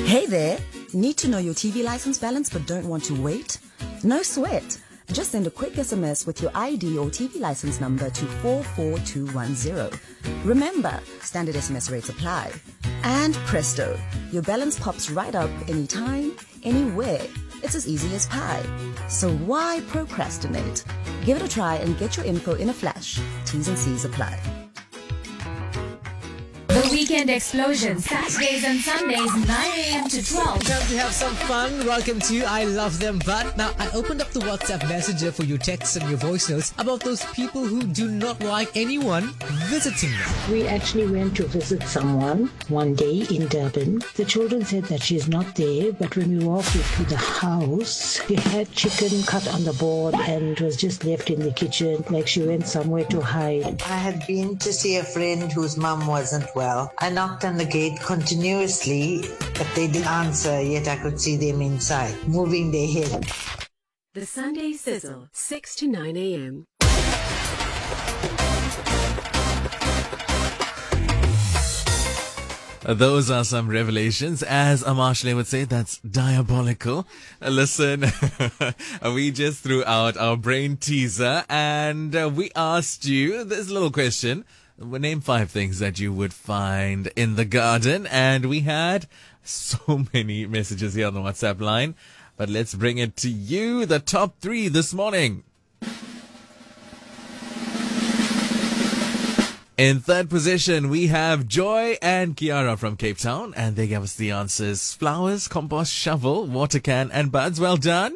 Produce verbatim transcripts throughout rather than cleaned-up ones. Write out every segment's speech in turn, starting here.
Hey there! Need to know your T V license balance but don't want to wait? No sweat! Just send a quick S M S with your I D or T V license number to four four two one zero. Remember, standard S M S rates apply. And presto, your balance pops right up anytime, anywhere. It's as easy as pie. So why procrastinate? Give it a try and get your info in a flash. T's and C's apply. The Weekend Explosion, Saturdays and Sundays, nine a.m. to twelve. Time to have some fun. Welcome to I Love Them But. Now, I opened up the WhatsApp Messenger for your texts and your voice notes about those people who do not like anyone visiting them. We actually went to visit someone one day in Durban. The children said that she's not there, but when we walked into the house, we had chicken cut on the board and it was just left in the kitchen, like she went somewhere to hide. I had been to see a friend whose mum wasn't well. I knocked on the gate continuously, but they didn't answer, yet I could see them inside, moving their head. The Sunday Sizzle, six to nine a.m. Those are some revelations. As Amashle would say, that's diabolical. Listen, we just threw out our brain teaser and uh, we asked you this little question. Name five things that you would find in the garden. And we had so many messages here on the WhatsApp line. But let's bring it to you, the top three this morning. In third position, we have Joy and Kiara from Cape Town. And they gave us the answers. Flowers, compost, shovel, water can and buds. Well done.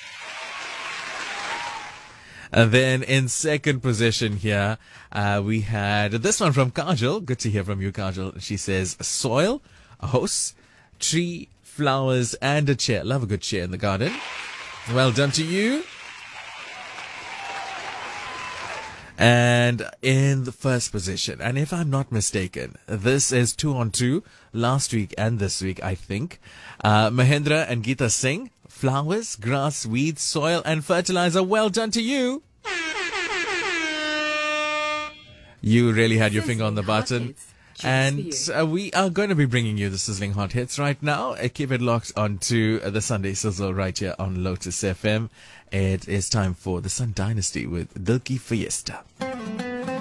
And then in second position here, uh, we had this one from Kajal. Good to hear from you, Kajal. She says soil, a house, tree, flowers, and a chair. Love a good chair in the garden. Well done to you. And in the first position, and if I'm not mistaken, this is two on two, last week and this week, I think. Uh, Mahendra and Geeta Singh. Flowers, grass, weeds, soil, and fertilizer. Well done to you. You really had your finger on the button. And uh, we are going to be bringing you the Sizzling Hot Hits right now. Uh, keep it locked onto uh, the Sunday Sizzle right here on Lotus F M. It is time for the Sun Dynasty with Dilki Fiesta.